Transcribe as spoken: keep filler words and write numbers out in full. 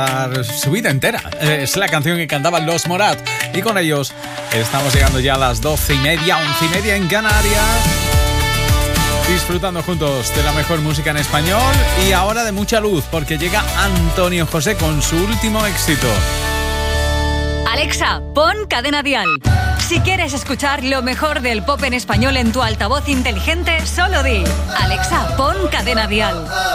Su vida entera. Es la canción que cantaban los Morat. Y con ellos estamos llegando ya a las doce y media, once y media en Canarias. Disfrutando juntos de la mejor música en español. Y ahora de mucha luz, porque llega Antonio José con su último éxito. Alexa, pon Cadena Dial. Si quieres escuchar lo mejor del pop en español en tu altavoz inteligente, solo di: Alexa, pon Cadena Dial.